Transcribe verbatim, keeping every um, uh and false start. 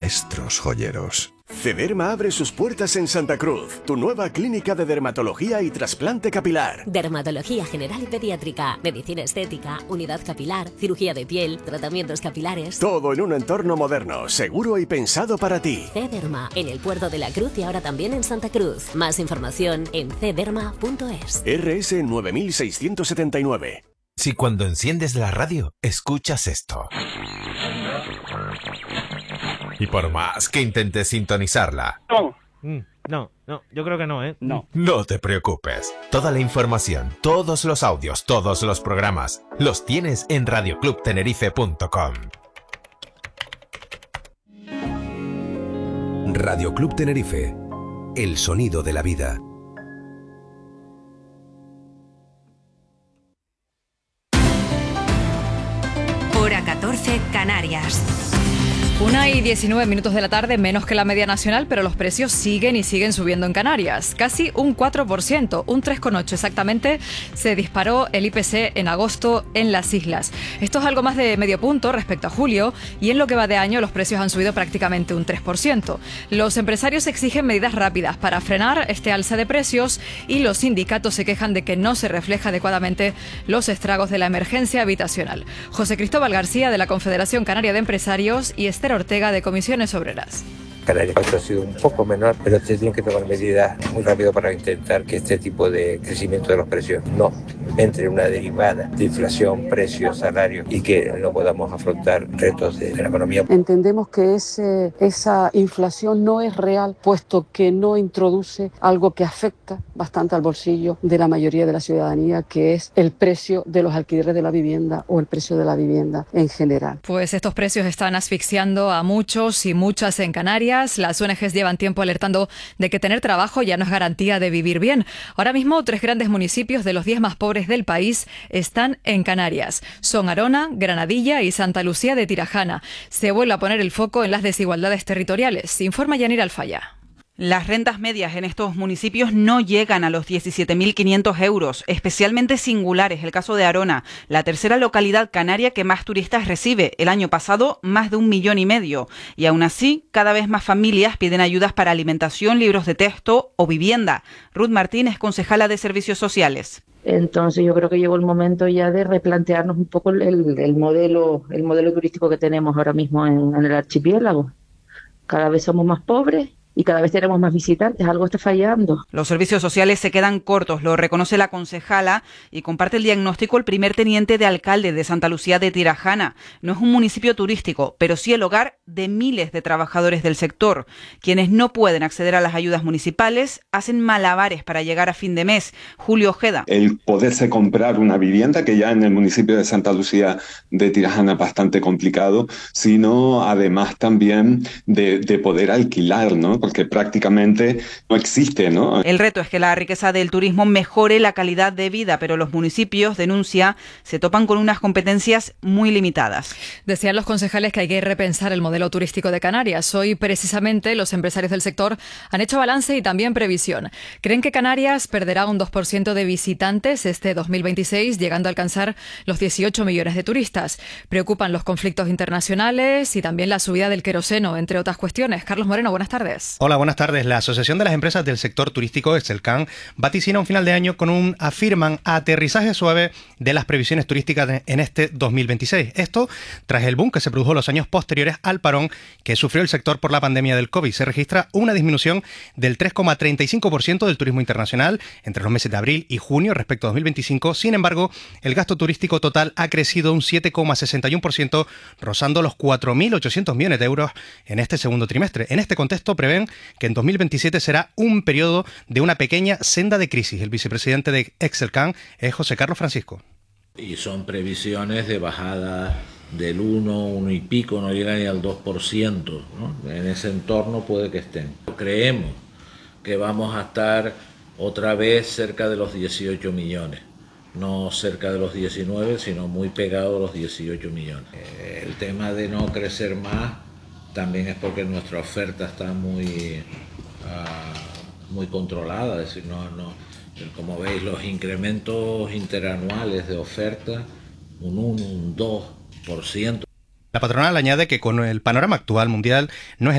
maestros joyeros. Cederma abre sus puertas en Santa Cruz, tu nueva clínica de dermatología y trasplante capilar. Dermatología general y pediátrica, medicina estética, unidad capilar, cirugía de piel, tratamientos capilares. Todo en un entorno moderno, seguro y pensado para ti. Cederma, en el Puerto de la Cruz y ahora también en Santa Cruz. Más información en cederma punto es. R S nueve mil seiscientos setenta y nueve. Si cuando enciendes la radio, escuchas esto. Y por más que intentes sintonizarla... No. Mm, no, no, yo creo que no, ¿eh? No. No te preocupes. Toda la información, todos los audios, todos los programas, los tienes en radio club tenerife punto com. Radio Club Tenerife, el sonido de la vida. Hora catorce, Canarias. Una y diecinueve minutos de la tarde, menos que la media nacional, pero los precios siguen y siguen subiendo en Canarias. Casi un cuatro por ciento, un tres coma ocho por ciento exactamente, se disparó el I P C en agosto en las islas. Esto es algo más de medio punto respecto a julio y en lo que va de año los precios han subido prácticamente un tres por ciento. Los empresarios exigen medidas rápidas para frenar este alza de precios y los sindicatos se quejan de que no se refleja adecuadamente los estragos de la emergencia habitacional. José Cristóbal García de la Confederación Canaria de Empresarios y Esther Ortega de Comisiones Obreras. Canarias ha sido un poco menor, pero se tienen que tomar medidas muy rápido para intentar que este tipo de crecimiento de los precios no entre en una derivada de inflación, precios, salarios y que no podamos afrontar retos de la economía. Entendemos que ese, esa inflación no es real, puesto que no introduce algo que afecta bastante al bolsillo de la mayoría de la ciudadanía, que es el precio de los alquileres de la vivienda o el precio de la vivienda en general. Pues estos precios están asfixiando a muchos y muchas en Canarias. Las O N Ges llevan tiempo alertando de que tener trabajo ya no es garantía de vivir bien. Ahora mismo, tres grandes municipios de los diez más pobres del país están en Canarias. Son Arona, Granadilla y Santa Lucía de Tirajana. Se vuelve a poner el foco en las desigualdades territoriales, informa Yanira Alfaya. Las rentas medias en estos municipios no llegan a los diecisiete mil quinientos euros, especialmente singular es el caso de Arona, la tercera localidad canaria que más turistas recibe. El año pasado, más de un millón y medio. Y aún así, cada vez más familias piden ayudas para alimentación, libros de texto o vivienda. Ruth Martínez, concejala de Servicios Sociales. Entonces yo creo que llegó el momento ya de replantearnos un poco el, el modelo el modelo turístico que tenemos ahora mismo en, en el archipiélago. Cada vez somos más pobres y cada vez tenemos más visitantes, algo está fallando. Los servicios sociales se quedan cortos, lo reconoce la concejala y comparte el diagnóstico el primer teniente de alcalde de Santa Lucía de Tirajana. No es un municipio turístico, pero sí el hogar de miles de trabajadores del sector. Quienes no pueden acceder a las ayudas municipales hacen malabares para llegar a fin de mes. Julio Ojeda. El poderse comprar una vivienda, que ya en el municipio de Santa Lucía de Tirajana es bastante complicado, sino además también de, de poder alquilar, ¿no? Porque prácticamente no existe, ¿no? El reto es que la riqueza del turismo mejore la calidad de vida, pero los municipios, denuncia, se topan con unas competencias muy limitadas. Decían los concejales que hay que repensar el modelo turístico de Canarias. Hoy, precisamente, los empresarios del sector han hecho balance y también previsión. Creen que Canarias perderá un dos por ciento de visitantes este dos mil veintiséis, llegando a alcanzar los dieciocho millones de turistas. Preocupan los conflictos internacionales y también la subida del queroseno, entre otras cuestiones. Carlos Moreno, buenas tardes. Hola, buenas tardes. La Asociación de las Empresas del Sector Turístico, Excelcan, vaticina un final de año con un, afirman, aterrizaje suave de las previsiones turísticas en este dos mil veintiséis. Esto tras el boom que se produjo los años posteriores al parón que sufrió el sector por la pandemia del COVID. Se registra una disminución del tres coma treinta y cinco por ciento del turismo internacional entre los meses de abril y junio respecto a dos mil veinticinco. Sin embargo, el gasto turístico total ha crecido un siete coma sesenta y uno por ciento, rozando los cuatro mil ochocientos millones de euros en este segundo trimestre. En este contexto, prevén que en dos mil veintisiete será un periodo de una pequeña senda de crisis. El vicepresidente de Excelcan es José Carlos Francisco. Y son previsiones de bajada del uno, uno y pico, no llega ni al dos por ciento, ¿no? En ese entorno puede que estén. Creemos que vamos a estar otra vez cerca de los dieciocho millones. No cerca de los diecinueve, sino muy pegado a los dieciocho millones. El tema de no crecer más también es porque nuestra oferta está muy, uh, muy controlada, es decir, no, no, como veis, los incrementos interanuales de oferta, un uno, un dos por ciento. La patronal añade que con el panorama actual mundial no es